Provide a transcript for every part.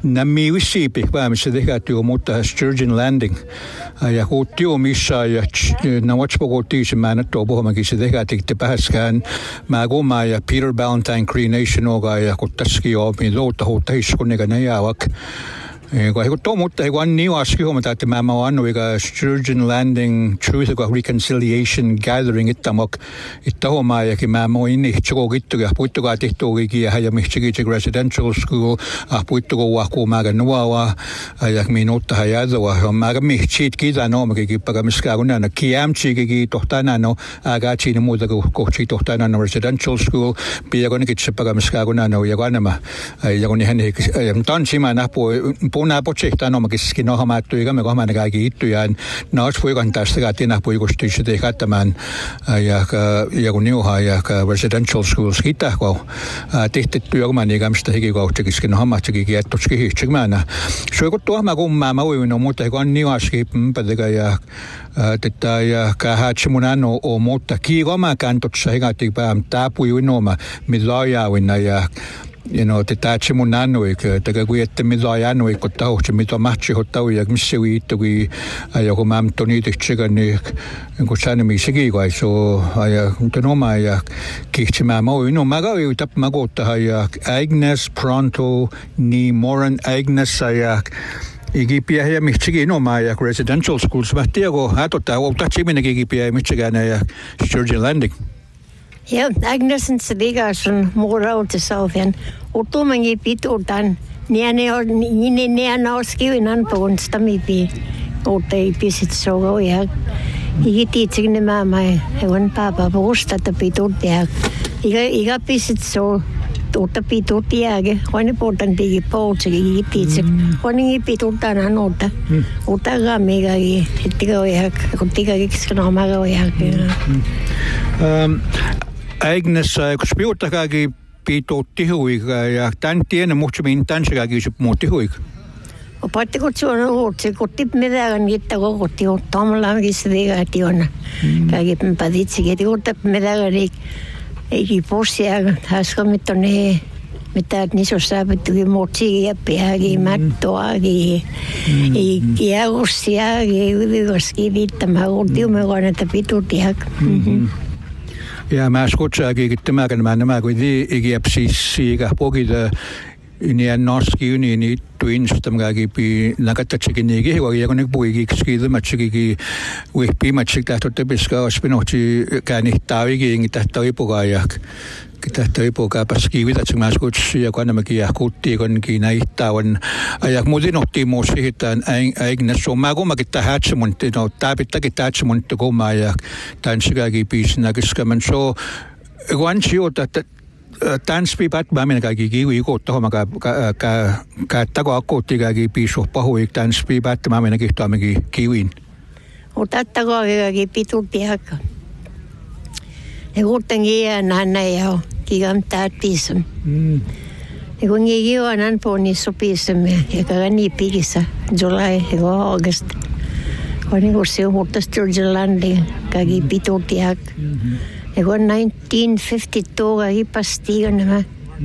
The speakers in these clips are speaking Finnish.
Nämmi vissiipi päämissä tehätyö mutta Sturgeon Landing. Ja kuuttio missä ja nawatspokotiin mä nyt puhumakin se tehätikte pääskään mä kumma ja Peter Ballantyne Cree Nation oga ja kuttaski omi louta huutta hiskunniga najavak. Kun tuo mutta kun niin aski huomata että mä annoin Sturgeon Landing Truth and Reconciliation Gathering että huomaa ja mä moin itsekin kittuja puittukaa tehtuukia ja mistäkin residential school puittukaa wahku mä nuoa ja minuutta hajadua mä mihtit kita nomakin pakamiska kun näin kiamchikin tohtana no aga siinä muuta kuin kohti tohtana no residential school piakonkin se pakamiska kun näin ja kun nämä ja kun hän tanssimaan napoi Puna potsihtaa nomakiskin nohamattu eikä me kohmaan kaikki ittyjään naas puikan tästä katina puikustyssä tehtämään ja kun niuhaa ja residential schools kita kun tehtetty jokainen eikä mistä hikikautsikiskin nohamatsikin jättutsikin hihtsikmäänä. Se kun tuohma kummaa mä uivin on mutta kun niuhaski pätekä ja tätä ja kähätsi mun anno on mutta kiikoma kantotsa hikati päin tapuivin oma millaajauina ja tätä mun annoi, että kun ette mitä annoi, kun tahoksi mitä matsi hoitaa ja missä viittu, kun joku mä on niitä tsekan, niin kun säännömi sekin kai, ja tunoma ja kihtsimään moi. No mä kävin tapma kohtaa ja Agnes Pronto, niin Moran Agnes ja ikipiä ja mistäkin oma ja residential schools. Mä tiedän, kun hatottaa, että minäkin ikipiä ja mistäkään ja Sturgeon Landing. Ja, Agnesin se liikaa muurauti salvien. Utumangi pituutan. Niene oskivinan puunsta mipi. Uutta ei pisit sogo ja ikitiitsikne maailma. Egon papa puusta että pituutti ja ikä pisit so. Uutta pituutti jääke. Hoine puhutan tiki poutsikin ikitiitsik. Hoine pituutan uutta. Uutta kaamiikaki. Hittikö ojak. Kun tikakiksikin omaka ojak. Agnes, kun spiuttakakin pituutti huikaa ja tämän tiedän muuttumin tanssikakin se muutti huikaa. Opatti kun se on ollut, se kotti mitään niitä kokotti on tomlaankin se tekäti on. Kaikki pätitsikin, että kotti mitään ei possia, häskä mitään ne mitä niissä on sääpyttykin muutsikin ja pihäkin, mattoakin, jääussiakin, yvikoskin viittämään, kultiumekoon, että pituutiak. Ja mä skotsaakin, että nämä kun ikiäpsis siitä pokita ynien norski yni tuinstamakaakin pii nakattatsikin niikin ja kun ne puikiksikin ilmatsikin uihpiimatsik tahtotte piskaa ospinohti käännihtaavikin tahtoipukaa ja tahtoipukaa paski vitatsi mä skotsi ja kun nämäkin ja kuttiin konkin näihtää on ja muuten otti muus siihen Agnes on mä kummakin tähätsemunti no tää pitääkin tähätsemunti kummaa ja tanssikakin piisinä kiskämän so kun sijoita tanspi patmaamin kaikki kiwi kohta homma ka akkotti kaikki piisu pahui tanspi patmaamin kihtaamikin kiwin. Utattako kaikki pituutiak. Ja kuitenkin näin ja kiam täytisem. Ja kun ei ole näin poni sopisemme ja kaikki pikissä July ja August. Kun se on huolta Sturgeon Landing kaikki pituutiak. Ja kun 1952 kaikki pastiikan nämä.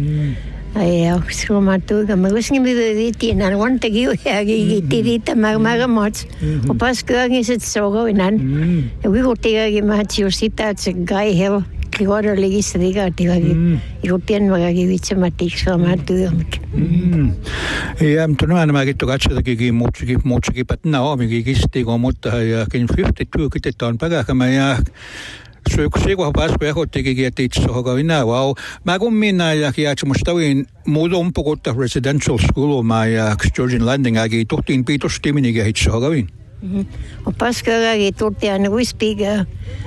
Ja kun mä tuikan, mä kuitenkin me viitiin, että on teki johonkin riittämään mäkämaats. Ja paskoakin sitten sokoinan. Ja kuitenkin mä hatsin jo sitä, että se kaihel, kikorolikin sitä tikativakin. Ja kuitenkin mä kaikki vitsematiksi, kun mä tuikammekin. Ja mutta nämä katsotakin muutsikin pätnä omikin kistiin, mutta ja 52 kittä on päkäkämä ja se kun pasku ja kotikin että itse hoka vinää wow mä kun minä ja kiatsi mustavin muudon pokottaa residential school ja Sturgeon Landing agi tuhtiin piitostimini ja itse hoka vin. Pasku agi tuhtiin aina vispiga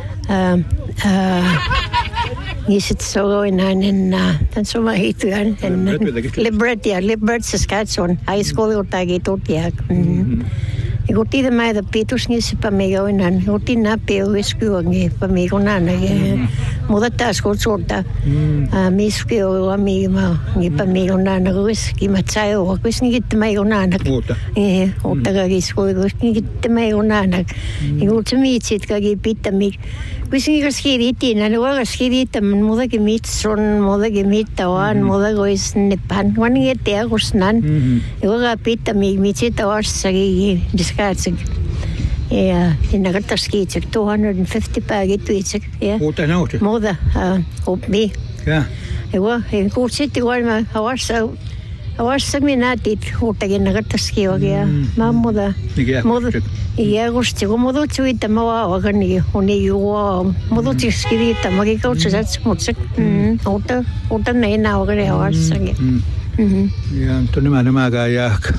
niiset sogoinainen tämän soma hiitujan Liberty Saskatchewan high school jotakin tuhtiin. Ja kun tiedä mä, että pitus niissä pämiä oinan, kun tiedä näppiä uiskuonkin pämiä kun aina. Muda taas kutsulta. Miski on miima. Niinpä meillä on kuis kimatsai on kuis niitä meillä on. Muuta. Ottakaa kiskoi kuis niitä meillä on. Kuulta miitsit kaikki pitämi. Kuis niitä skiritiin, ne ovat skirittämään muutakin mitson, muutakin mittavaan, muutakin kuis ne pan. Vaan niitä teakusnan. Joka pitämi mitsit orssakin diskaatsak. Ja siinä katsotaan skiitsek 250 päivät tuitsek. Muuta nauti. Muuta oppi. Ja. Ja kuulsit kuolema avassa minä tit uuttakin nakattaskin oikein. Mä muuta. Ja kusti kun muut suita mä vaan niin on niin juo. Muut skiriitä mäkin kautta satsimutsak. Uutta näin oikein avassakin. Ja tunne nämä jääk.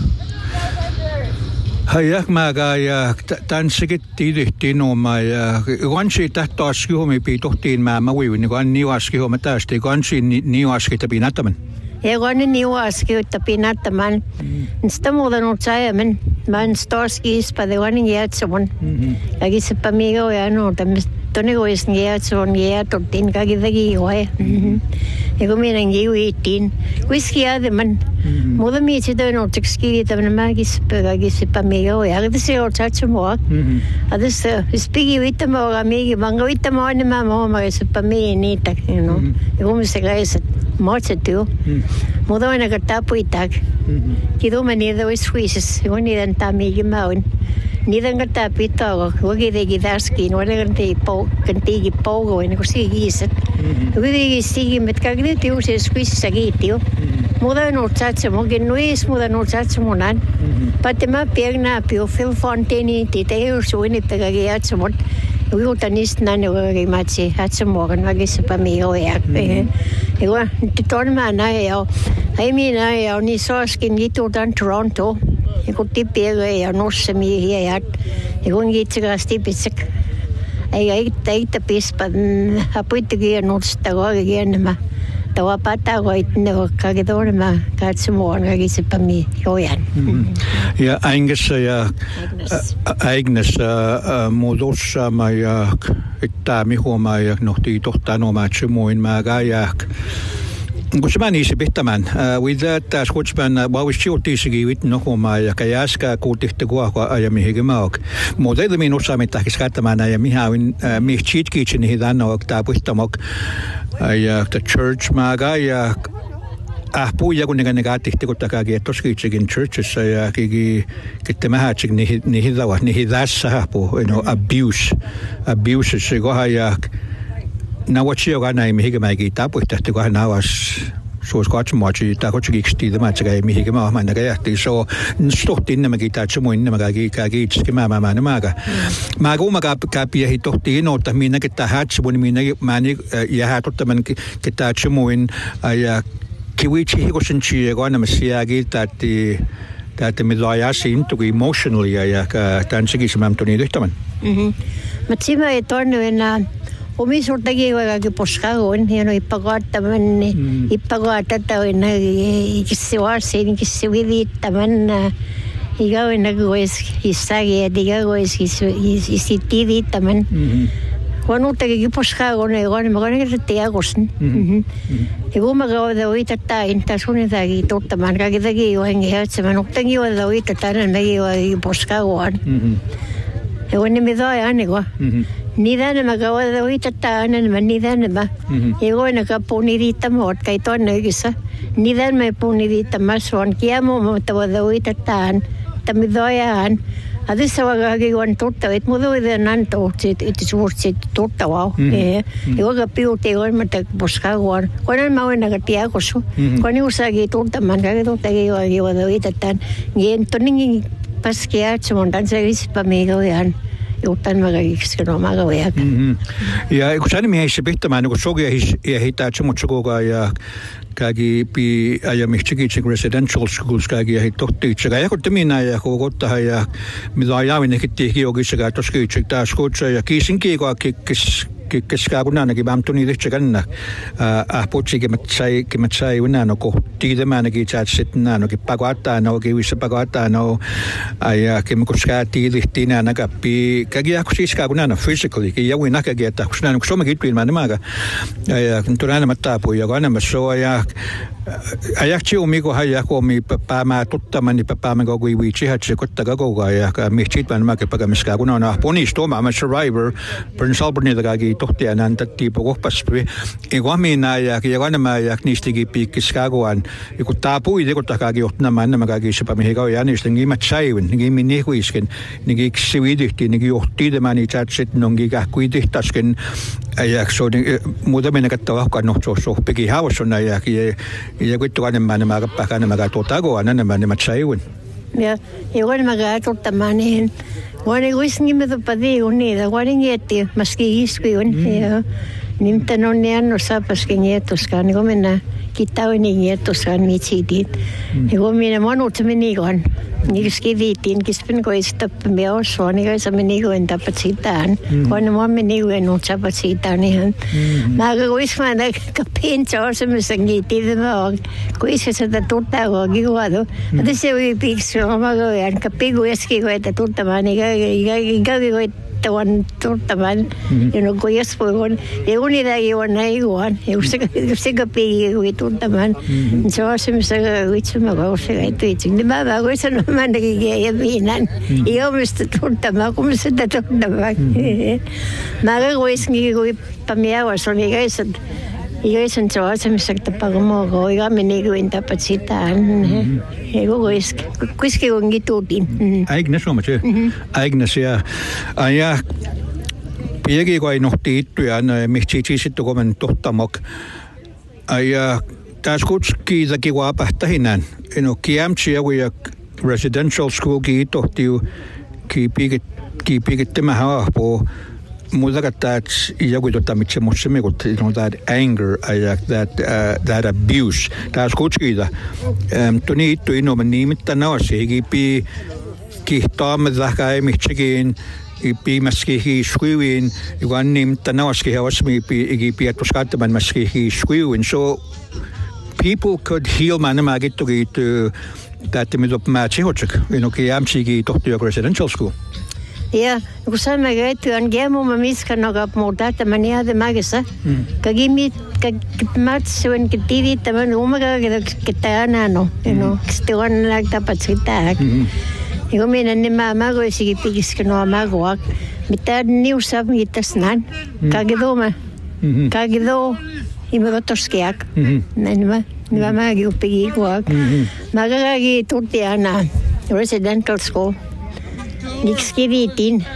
Hayak maga ja tanssikin tiidihtiin oma ja kansi tahtoas kihomi piitohtiin mä uivin kan niuaski homa tästä kansi niuaski tapinataman. Ja kan niuaski tapinataman. Sitä muuten on saimen. Mä en storski ispade kan jätsämon. Ja kisepä mikä on jäänyt tonne koisin jätsämon jätottiin kaikki teki joe. Ja kun minä kiuittiin, kuiski jäädemän. Muuta mietsi toinen otseksi kirjoitaminen, mä kisepä mikä on. Ja se on satsa mua. Ja tässä spiki viittämään, mikä manga viittämään, niin mä oon kisepä mihin niitä. Ja kun se käiset maatsetyö. Muuta aina kattaa puitak. Kidumme niitä olisi huises, kun niitä tämä mikä mä oon. Niitä kattaa pitää, kun teki täskin, kun teki poukoin, kun siinä kiiset. Kun teki siinä, että kaikki nyt juuri skuissa kiitti. Muuta on ollut satsa, munkin nuis, muuta on ollut satsa munan. Patti mä pienää Phil Fontaine, niitä ei ole suunnittaa kaikki jatsa, mutta juuri niistä näin oikein matsi, jatsa muokan, vaikka mikä on jääkö. Ja kun tuon mä näin, ei minä näin, niin saaskin jituutan Toronto. Ja kun tippiä ja nossa miehiä ja kun itsekas tippitsek. Ei pispa, puittikin ja nosta kaikki enemmän. Tuo pataa koitne, kaikki tuonne mä katson muun, kaikki sepä jojan. Ja Äignessä muutossa mä ja tämä huomaa ja nohtii tohtaan omaa tsemuin mä käjäk. Kun se meni se pitämään, tässä kutsman vauhtiuttiisikin vitnohumaa ja käjäskää kuultihti kuahua ajamihinkin mauk. Mutta ei minun saa mitään kättämään ja mihin chitkitsin niihin tänne tämä pitämok ja the church maaga ja puhuja kun ne kaatihti kun takaakin että toskitsikin churchissa ja kitte mähätsik niihin tässä puhu abuse se kohan ja Nawatsi joka näin mihinkä mäkin tapuhtahti kun hän avasi suos katsomaatsi tai kotsikin tämä että ei mihinkä mä oon näkään jähti so stohti nämäkin tässä muin nämäkin itsekin mä kun mä käpiä tohti inota minäkin tää hatsi mun minäkin mä jää tottaman tässä muin ja kiwitsi hikosen chia kun nämä siäkin että mitä ajasi intuki emotionally ja tanssikin se mä toni yhtämän. Mä tsima ei tornu enää omisultakin oikein poskagoon, ja no ippakaataman, ippakaatata on ikisi varsin, ikisi vivittämän, ikä on kuis hissagi, että ikä kuis isitti viittämän. Kun uutakin poskagoon, ei ole, mä olen tiakosen. Ja kun mä kauan uitattain, tässä on jotakin tuttamaan, kaikki teki jo hengen heitsemään, uutakin jo uitattain, mekin jo poskagoon. Ja kun ne mitä aina kun. Niitä enemmän kauan uitattain enemmän, niitä enemmän. Ja kun ne kapuu riittämään, kai tuonne yksissä. Niitä enemmän puu riittämään, se on kiemmu, mutta voidaan uitattain. Että mitä ajan. Ja tässä on kaikki on tuttavit, mutta voidaan antaa, että suorasti tuttavaa. Ja kun piutti on, mutta poskagoon. Kun enemmän on aina tiakosu. Kun ne usaakin tuttamaan, kaikki tuttakin voidaan uitattain. Niin tonninkin paskia, että se on tanssakispa mikä on. Jotain mä kaikiksi omaa vielä. Ja kun sä miehessä pitämään, kun sokia hittää semmoista koko ja kaikki ajamistsikitsin residential schools kaikki ja tohtiitsekä. Ja kun minä ja koko tähän ja mitä ajaminen kittiikin jokissa käytöskitsik taas kutsa ja kiisin kiikoa keskakuna na kibamtuni dichkanna ahpochi kimatsai una no ko tide mana ki chatsit na no kipagwata no kiwisa pagwata no aya kimkuska tide tina na kapi kagia kusiska kuna na physically ki yawi na kagia ta kusna no kusoma kitwin mana maga aya kunturana matapo ya gana maso aya ajaksi umigo haja komi päämää tuttamani päämää kogui viitsi hatse kottaga koga ja mihtit man make pagamiska kun on ponistoma ma survivor prin salburnida kagi tohtia nanta tipo kohpaspi iguamina ja kiganama ja knistigi pikiska goan iku tapui de kottagagi otnaman nämä kagi sepa mihiga ja niistä ngimat saivin ngimi nikuisken nigi ksividihti nigi johtiidemani chatsit nongi kahkuidihtasken ja so muutaminen kattava kanno so peki havosona ja kuitenkaan nämä päkänä tuotagoa nämä tsaiun. Ja jokainen mä tuottamaan niin vaan kuitenkin me topadi unida vaan ngeti maski iskuun ja nimten on ne sapaskin ngetoskaan niin mennä kitauini ngetoskaan mitsidit. Ja kun minä manut menikaan niin skivitin kispin koista me osua niin kai me niin tapat sitaan. Kun mä meniin on tapat sitaan niin mä kuitenkaan mä kapin semmoisen ngeti mä kuitenkin sitä tuottaa kiuado. Että se oli piksi mä goian kapin kuitenkin että tuottamaan niin kai tuon tuottamaan ja kun joskus ei unida ei juon se kapin kuin tuottamaan se on semmoista kuitenkin mä kuitenkin että mä kuitenkin mä näkin ja viinan ei ole mistä tuottamaan kun sitä tuottamaan mä kuitenkin kuin pamiaus on ikäisen se on semmoista tapahtumaa ja meni kuin tapat sitaan kuitenkin onkin tuutin Agnes on se Agnes ja piegi kai nohti ittuja mihti sitten komen tohtamak ja taas kutski taki waapahtahinan eno kiamtsi ja residential school ki tohti ki piget tema hapo mudakat ja kuitenkin mitse mussemme kun that anger that abuse taas kutski da toni ittu inomen nimittäin naasi ki kihtaamme tähkä mitsekin ipi maski hi squewin iguan nimittäin naasi hawasmi ipi piatuskattaman maski hi squewin so people could heal manamagittugi that me op match hotsek ki amsigi tohti residential school. Ja kun saamme käyttöön gemumme miskanoga muuttaa mania de magisa. Kagimit matsuin kitivi tämän umaga ketana no. Stiwan nagtapat sitak. Ja minä nimä magoisi pikiskanoa magoak. Mitä niusa mitasnan. Kagido imotoskeak. Nimä magi upigikuak. Magagi tutiana residential school. Nikskivitin,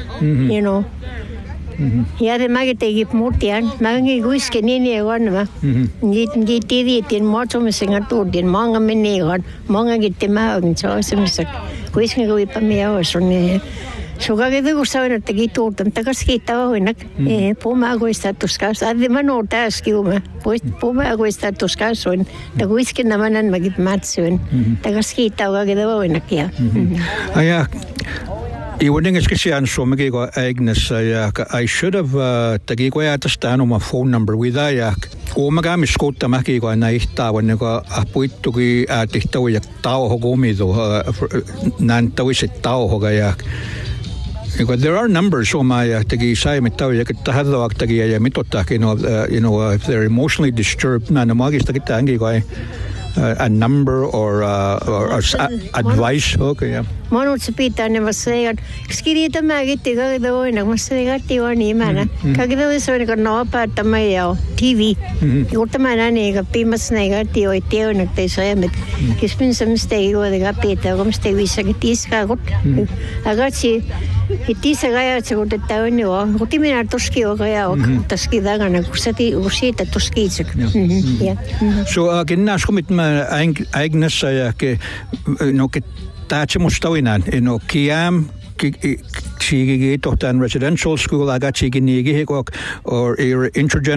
Ja det mag tegi mutian, mange huske nini gonma. Ni tivitin motomisinga tudin, mange menigon, mange gitti magen så semmoiset. Huske kui pamia osone. So kage du sauna tegi tuutan, takaskita hoinak. Puma status adi mano taskiuma. Puma status on. Ta huske namanan magit matsun. Takaskita kage du hoinak ja. Aja. I wouldn't get so many Agnes. I should have taken a my phone number with Ayak. Omaga Miskota Makigo and Naita when you got a puitugi at the Toya Tao Hogomido, Nantawisit Tao Hogayak. There are numbers on my Tagi Sai Mitawi, Tahadok Tagi Mitotak, if they're emotionally disturbed, Nanamagis Tagitangi. A number or advice. Okay, yeah. Manut sepita ne vasean. Skirita magiti gado ina masegati wani mana. Kagdo so ne no patta mayo TV. Utamana ne ga pimas negati o teo na te so emet. Kispin samstay go de gapita gom stay wisagitis ka got. Agachi itisa gaya seguro tauni o. Utimina toski o gaya o toski daga na kusati usita toski sek. Yeah. So gennas komit Agnes ke no ke tache mustawinan kiam chigi tohtan residential school aga chigi nigi hekok or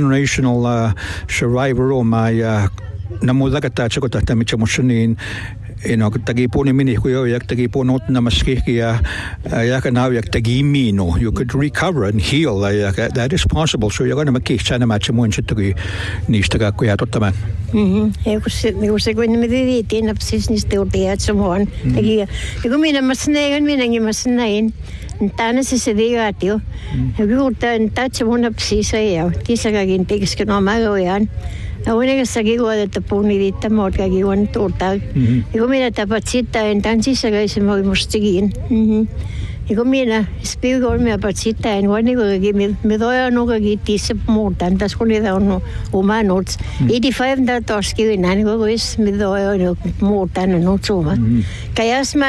intergenerational survivor o my namudaga tache ko tahta miche mushnin tagi puni mini kuyo yak tagi punot na maskiki ya now yak tagi mino. You could recover and heal. That is possible. So you're going to make sana machimun chitagi nistaga kuya totaman. Se kun me viitiin napsis niistä uutiat samoin. Tagi kun minä masnegan minäkin masnain. Tänne se digatio. Juurtaan tatsa mun napsis ja tisakakin tikisken omagojan. Unen sakin että puuni riittää muutkin on tuolta. Kun minä tapat sitten tämän sisakaisen moi mustakin. Kun minä spilgoin minä tapat sitten kun me toja nukakin tissä muutan tässä kun niitä on oma nuts. 85 toskiin näin kun me toja muutan nutsuma. Kajas